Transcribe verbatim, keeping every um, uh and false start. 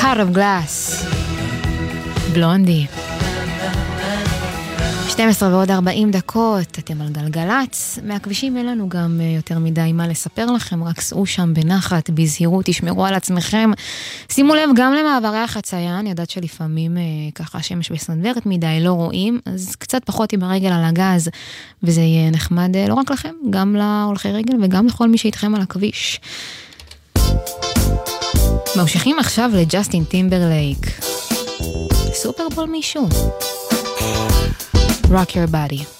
Heart of Glass, בלונדי. שתים עשרה ועוד ארבעים דקות, אתם על גלגלץ. מהכבישים אין לנו גם יותר מדי מה לספר לכם, רק סעו שם בנחת, בזהירות, תשמרו על עצמכם. שימו לב גם למעברי החצייה, אני יודעת שלפעמים ככה השמש בסנדרת מדי, לא רואים, אז קצת פחות עם הרגל על הגז, וזה יהיה נחמד לא רק לכם, גם להולכי רגל וגם לכל מי שאיתכם על הכביש. ממשיכים עכשיו לג'סטין טימברלייק. סופרבול מישהו. Rock your body.